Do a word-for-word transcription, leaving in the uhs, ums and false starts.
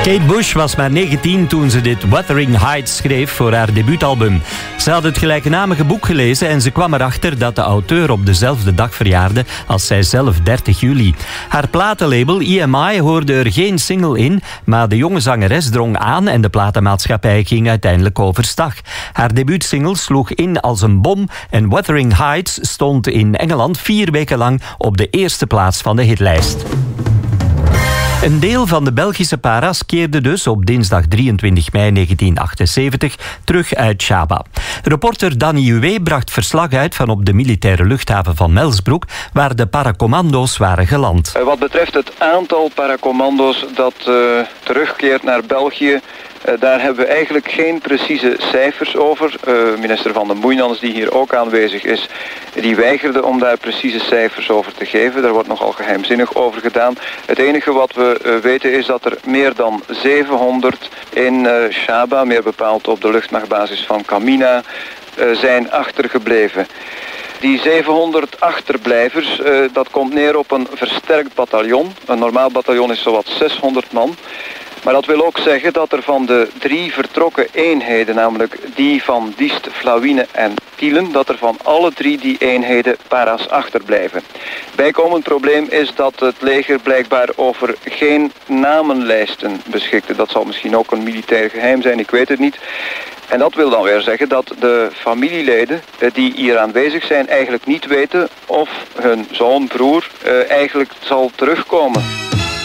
Kate Bush was maar negentien toen ze dit Wuthering Heights schreef voor haar debuutalbum. Ze had het gelijknamige boek gelezen en ze kwam erachter dat de auteur op dezelfde dag verjaarde als zijzelf, dertig juli. Haar platenlabel E M I hoorde er geen single in, maar de jonge zangeres drong aan en de platenmaatschappij ging uiteindelijk overstag. Haar debuutsingle sloeg in als een bom en Wuthering Heights stond in Engeland vier weken lang op de eerste plaats van de hitlijst. Een deel van de Belgische para's keerde dus op dinsdag drieëntwintig mei negentien achtenzeventig terug uit Shaba. Reporter Danny Hué bracht verslag uit van op de militaire luchthaven van Melsbroek, waar de paracommando's waren geland. Wat betreft het aantal paracommando's dat uh, terugkeert naar België, Uh, daar hebben we eigenlijk geen precieze cijfers over. Uh, minister Van den Moeijans, die hier ook aanwezig is, die weigerde om daar precieze cijfers over te geven. Daar wordt nogal geheimzinnig over gedaan. Het enige wat we uh, weten is dat er meer dan zevenhonderd in uh, Shaba, meer bepaald op de luchtmachtbasis van Kamina, uh, zijn achtergebleven. Die zevenhonderd achterblijvers, uh, dat komt neer op een versterkt bataljon. Een normaal bataljon is zowat zeshonderd man. Maar dat wil ook zeggen dat er van de drie vertrokken eenheden, namelijk die van Diest, Vlawine en Tielen, dat er van alle drie die eenheden para's achterblijven. Bijkomend probleem is dat het leger blijkbaar over geen namenlijsten beschikte. Dat zal misschien ook een militair geheim zijn, ik weet het niet. En dat wil dan weer zeggen dat de familieleden die hier aanwezig zijn eigenlijk niet weten of hun zoon, broer, eigenlijk zal terugkomen.